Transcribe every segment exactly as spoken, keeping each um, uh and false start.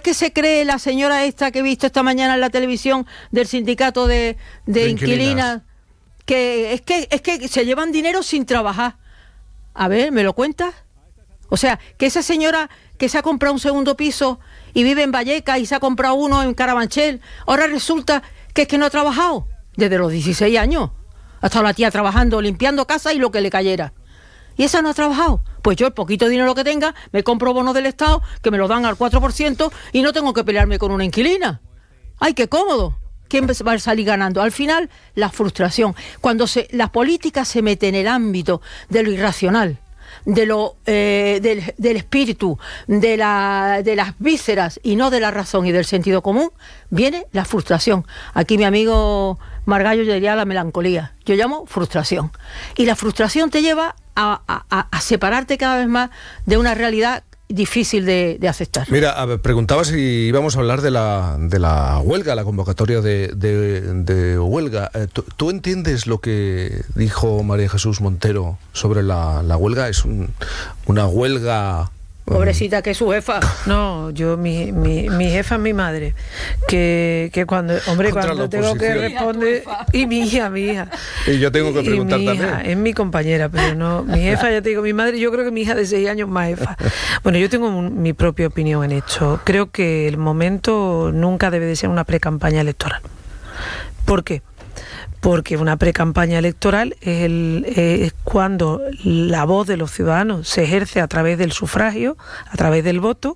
que se cree la señora esta que he visto esta mañana en la televisión del sindicato de, de, de inquilinas, inquilinas, que es que es que se llevan dinero sin trabajar? A ver, ¿me lo cuentas? O sea, que esa señora que se ha comprado un segundo piso y vive en Vallecas y se ha comprado uno en Carabanchel, ahora resulta que es que no ha trabajado desde los dieciséis años. Ha estado la tía trabajando, limpiando casa y lo que le cayera. ¿Y esa no ha trabajado? Pues yo el poquito dinero que tenga, me compro bonos del Estado, que me lo dan al cuatro por ciento y no tengo que pelearme con una inquilina. ¡Ay, qué cómodo! ¿Quién va a salir ganando? Al final, la frustración. Cuando se, la política se mete en el ámbito de lo irracional, de lo eh, del, del espíritu, de, la, de las vísceras y no de la razón y del sentido común, viene la frustración. Aquí mi amigo Margallo diría la melancolía. Yo llamo frustración. Y la frustración te lleva a, a, a separarte cada vez más de una realidad difícil de, de aceptar. Mira, a ver, preguntaba si íbamos a hablar de la, de la huelga, la convocatoria de, de, de huelga. Eh, ¿tú, ¿Tú entiendes lo que dijo María Jesús Montero sobre la, la huelga? Es un, una huelga... Pobrecita, que es su jefa. No, yo, mi, mi, mi jefa es mi madre. Que, que cuando, hombre, Contra cuando tengo que responder. Y mi hija, mi hija. Y yo tengo que preguntar y mi también. Hija, es mi compañera, pero no. Mi jefa, ya te digo, mi madre, yo creo que mi hija de seis años más jefa. Bueno, yo tengo un, mi propia opinión en esto. Creo que el momento nunca debe de ser una pre-campaña electoral. ¿Por qué? Porque una pre-campaña electoral es, el, es cuando la voz de los ciudadanos se ejerce a través del sufragio, a través del voto,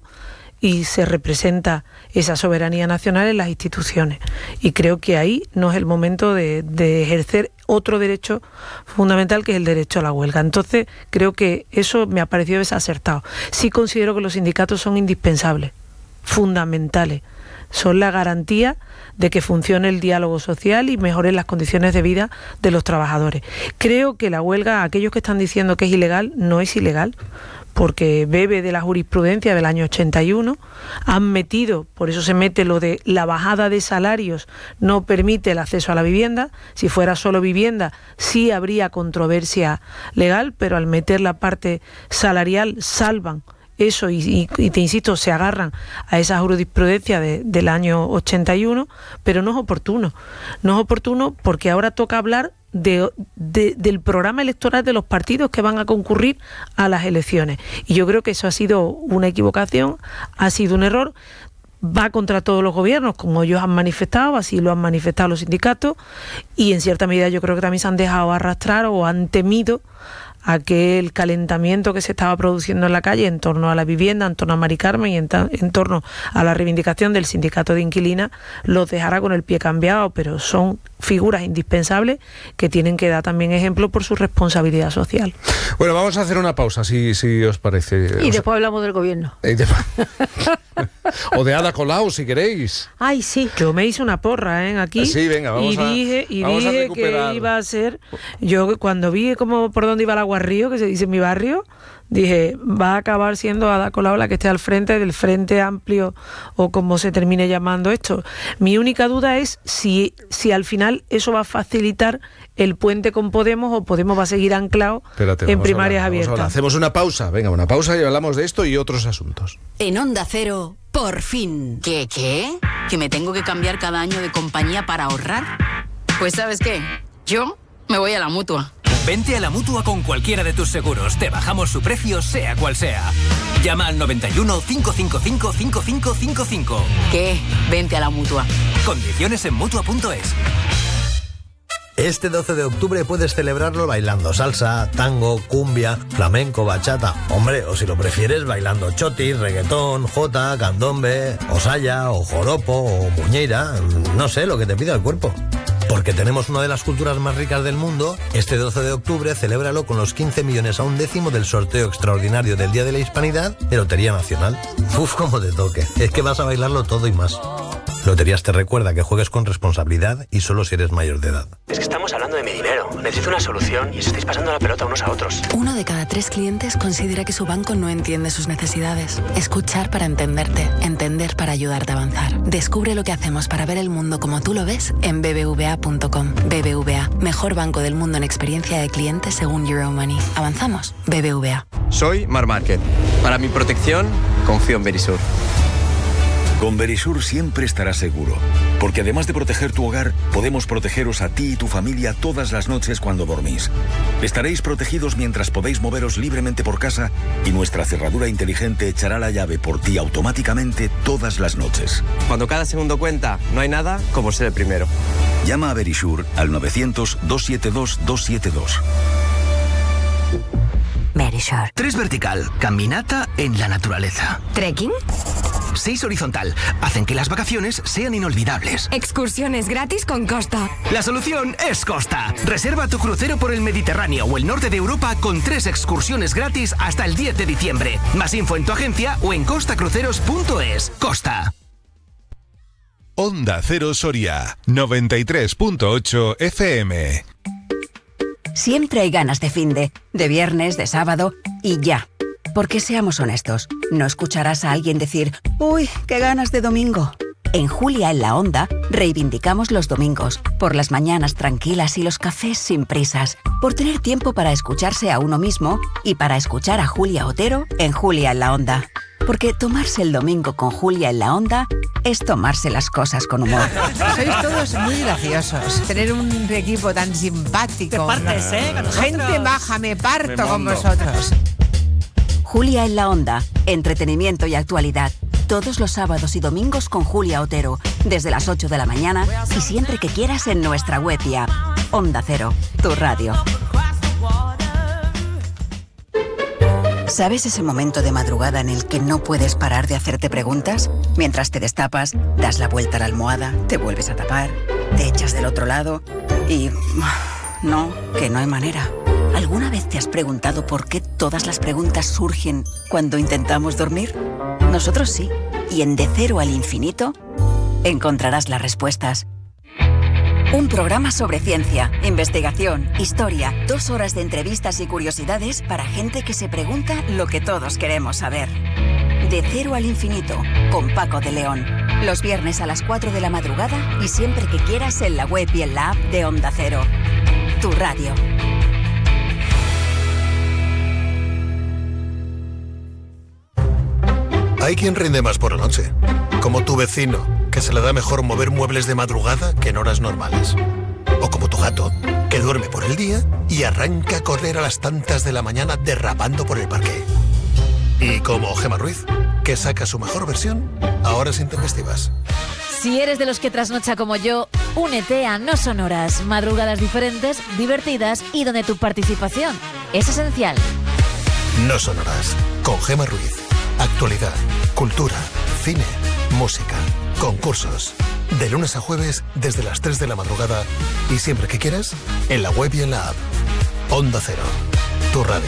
y se representa esa soberanía nacional en las instituciones. Y creo que ahí no es el momento de, de ejercer otro derecho fundamental, que es el derecho a la huelga. Entonces, creo que eso me ha parecido desacertado. Sí considero que los sindicatos son indispensables, fundamentales. Son la garantía de que funcione el diálogo social y mejoren las condiciones de vida de los trabajadores. Creo que la huelga, aquellos que están diciendo que es ilegal, no es ilegal, porque bebe de la jurisprudencia del año ochenta y uno, han metido, por eso se mete lo de la bajada de salarios, no permite el acceso a la vivienda. Si fuera solo vivienda, sí habría controversia legal, pero al meter la parte salarial salvan eso y, y, y te insisto, se agarran a esa jurisprudencia de, del año ochenta y uno, pero no es oportuno. No es oportuno porque ahora toca hablar de, de, del programa electoral de los partidos que van a concurrir a las elecciones. Y yo creo que eso ha sido una equivocación, ha sido un error. Va contra todos los gobiernos, como ellos han manifestado, así lo han manifestado los sindicatos, y en cierta medida yo creo que también se han dejado arrastrar o han temido aquel calentamiento que se estaba produciendo en la calle en torno a la vivienda, en torno a Mari Carmen y en, ta, en torno a la reivindicación del sindicato de inquilinas, los dejará con el pie cambiado, pero son figuras indispensables que tienen que dar también ejemplo por su responsabilidad social. Bueno, vamos a hacer una pausa, si, si os parece. Y os... después hablamos del gobierno. O de Ada Colau, si queréis. Ay, sí. Yo me hice una porra, ¿eh? Aquí. Sí, venga, vamos y a dije, y vamos dije a recuperar. que iba a ser. Yo cuando vi como por dónde iba el Aguarrío, que se dice en mi barrio, dije, va a acabar siendo Ada Colau la que esté al frente del Frente Amplio o como se termine llamando esto. Mi única duda es si, si al final eso va a facilitar el puente con Podemos o Podemos va a seguir anclado Espérate, en primarias hablar, abiertas. Hacemos una pausa, venga, una pausa y hablamos de esto y otros asuntos. En Onda Cero, por fin. ¿Qué, qué? ¿Que me tengo que cambiar cada año de compañía para ahorrar? Pues ¿sabes qué? Yo me voy a la Mutua. Vente a la Mutua con cualquiera de tus seguros. Te bajamos su precio, sea cual sea. Llama al noventa y uno, cinco cinco cinco, cinco cinco cinco cinco. ¿Qué? Vente a la Mutua. Condiciones en Mutua punto es. Este doce de octubre puedes celebrarlo bailando salsa, tango, cumbia, flamenco, bachata. Hombre, o si lo prefieres, bailando chotis, reggaetón, jota, candombe, o saya, o joropo, o muñeira. No sé, lo que te pida el cuerpo. Porque tenemos una de las culturas más ricas del mundo, este doce de octubre celébralo con los quince millones a un décimo del sorteo extraordinario del Día de la Hispanidad de Lotería Nacional. Uf, como te toque. Es que vas a bailarlo todo y más. Loterías te recuerda que juegues con responsabilidad y solo si eres mayor de edad. Es que estamos hablando de mi dinero. Necesito una solución y os estáis pasando la pelota unos a otros. Uno de cada tres clientes considera que su banco no entiende sus necesidades. Escuchar para entenderte. Entender para ayudarte a avanzar. Descubre lo que hacemos para ver el mundo como tú lo ves en b b v a punto com. B B V A, mejor banco del mundo en experiencia de cliente según Euromoney. ¿Avanzamos? B B V A. Soy Mar Márquez. Para mi protección, confío en Verisur. Con Verisur siempre estarás seguro, porque además de proteger tu hogar, podemos protegeros a ti y tu familia todas las noches cuando dormís. Estaréis protegidos mientras podéis moveros libremente por casa y nuestra cerradura inteligente echará la llave por ti automáticamente todas las noches. Cuando cada segundo cuenta, no hay nada como ser el primero. Llama a Verisur al novecientos, doscientos setenta y dos, doscientos setenta y dos. Verisur. Tres vertical, caminata en la naturaleza. ¿Trekking? Seis horizontal, hacen que las vacaciones sean inolvidables. Excursiones gratis con Costa. La solución es Costa. Reserva tu crucero por el Mediterráneo o el norte de Europa con tres excursiones gratis hasta el diez de diciembre. Más info en tu agencia o en costa cruceros punto es. Costa. Onda Cero Soria, noventa y tres punto ocho F M. Siempre hay ganas de finde, de viernes, de sábado y ya. Porque seamos honestos, no escucharás a alguien decir «Uy, qué ganas de domingo». En Julia en la Onda reivindicamos los domingos, por las mañanas tranquilas y los cafés sin prisas, por tener tiempo para escucharse a uno mismo y para escuchar a Julia Otero en Julia en la Onda. Porque tomarse el domingo con Julia en la Onda es tomarse las cosas con humor. Sois todos muy graciosos. Tener un equipo tan simpático. Te partes, ¿no? ¿eh? Con Gente baja, me parto me con mondo. vosotros. Julia en la Onda, entretenimiento y actualidad. Todos los sábados y domingos con Julia Otero, desde las ocho de la mañana y siempre que quieras en nuestra web y app. Onda Cero, tu radio. ¿Sabes ese momento de madrugada en el que no puedes parar de hacerte preguntas? Mientras te destapas, das la vuelta a la almohada, te vuelves a tapar, te echas del otro lado y... no, que no hay manera. ¿Alguna vez te has preguntado por qué todas las preguntas surgen cuando intentamos dormir? Nosotros sí. Y en De Cero al Infinito encontrarás las respuestas. Un programa sobre ciencia, investigación, historia, dos horas de entrevistas y curiosidades para gente que se pregunta lo que todos queremos saber. De Cero al Infinito, con Paco de León. Los viernes a las cuatro de la madrugada y siempre que quieras en la web y en la app de Onda Cero. Tu radio. Hay quien rinde más por la noche, como tu vecino, que se le da mejor mover muebles de madrugada que en horas normales. O como tu gato, que duerme por el día y arranca a correr a las tantas de la mañana derrapando por el parque. Y como Gemma Ruiz, que saca su mejor versión a horas intempestivas. Si eres de los que trasnocha como yo, únete a No Sonoras, madrugadas diferentes, divertidas y donde tu participación es esencial. No Sonoras, con Gemma Ruiz. Actualidad, cultura, cine, música, concursos. De lunes a jueves desde las tres de la madrugada y siempre que quieras, en la web y en la app. Onda Cero, tu radio.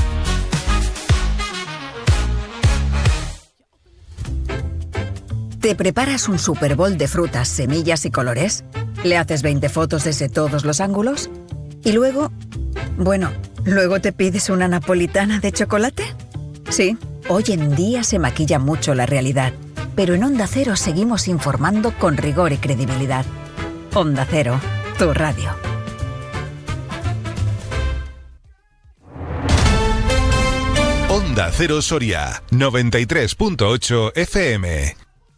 ¿Te preparas un Super Bowl de frutas, semillas y colores? ¿Le haces veinte fotos desde todos los ángulos? ¿Y luego? Bueno, ¿luego te pides una napolitana de chocolate? Sí, hoy en día se maquilla mucho la realidad, pero en Onda Cero seguimos informando con rigor y credibilidad. Onda Cero, tu radio. Onda Cero Soria, noventa y tres punto ocho F M.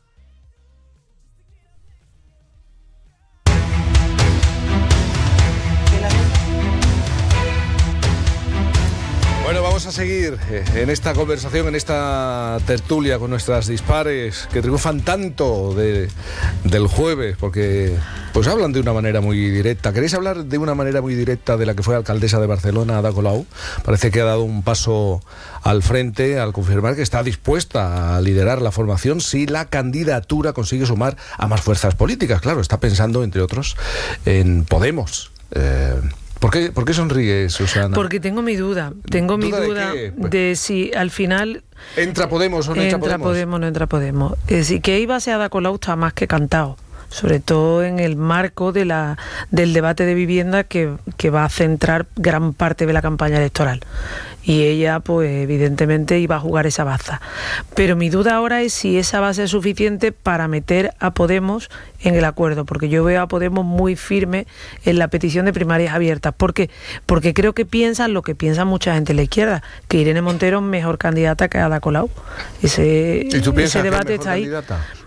Bueno, vamos a seguir en esta conversación, en esta tertulia con nuestras dispares que triunfan tanto de, del jueves, porque pues hablan de una manera muy directa. ¿Queréis hablar de una manera muy directa de la que fue alcaldesa de Barcelona, Ada Colau? Parece que ha dado un paso al frente al confirmar que está dispuesta a liderar la formación si la candidatura consigue sumar a más fuerzas políticas. Claro, está pensando, entre otros, en Podemos. Eh, ¿Por qué, ¿Por qué sonríe, Susana? Porque tengo mi duda. Tengo mi ¿Duda de duda qué? Pues, de si al final... ¿Entra Podemos o no entra, entra Podemos? Podemos, no entra Podemos. Es decir, que iba a ser Ada Colau está más que cantado. Sobre todo en el marco de la, del debate de vivienda que, que va a centrar gran parte de la campaña electoral. Y ella, pues evidentemente iba a jugar esa baza. Pero mi duda ahora es si esa base es suficiente para meter a Podemos en el acuerdo, porque yo veo a Podemos muy firme en la petición de primarias abiertas. ¿Por qué? Porque creo que piensan lo que piensa mucha gente en la izquierda, que Irene Montero es mejor candidata que Ada Colau. Ese, ¿Y tú piensas ese debate que es mejor está ahí. candidata?